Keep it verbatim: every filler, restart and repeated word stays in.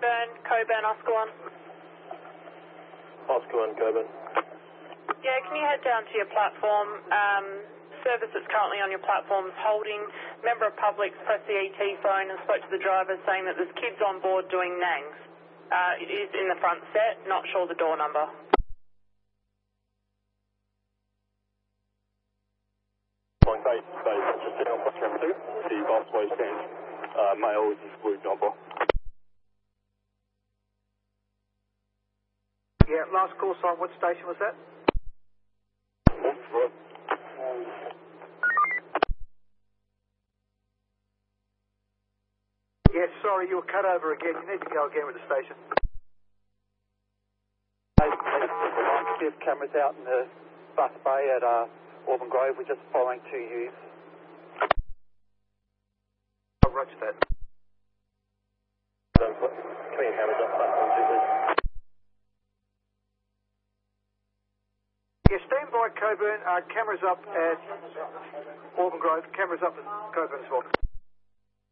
Coburn, Coburn, Oscar one. Oscar one, Coburn. Yeah, can you head down to your platform? Um, service that's currently on your platform is holding. Member of public pressed the E T phone and spoke to the driver saying that there's kids on board doing nangs. Uh, it is in the front set, not sure the door number. Point eight, base, just down platform two, the busway stand, uh, male is blue number. Yeah, last call sign, what station was that? Yeah, sorry, you were cut over again. You need to go again with the station. We have cameras out in the bus bay at uh, Auburn Grove. We're just following two youths. Oh, roger that. Clean cameras up platform two, please. Yeah, stand by Coburn. Uh, cameras up at Auburn Grove. Cameras up at Coburn as well.